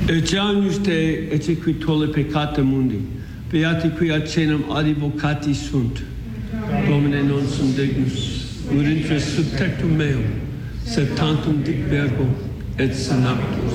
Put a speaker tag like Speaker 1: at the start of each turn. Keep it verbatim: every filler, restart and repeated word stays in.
Speaker 1: Etiamus te ete qui tolle peccata mundi, beati qui acenam advocati sunt, Domine non sum dignus, ut intres sub tectum meum, sed tantum dic verbo et senator.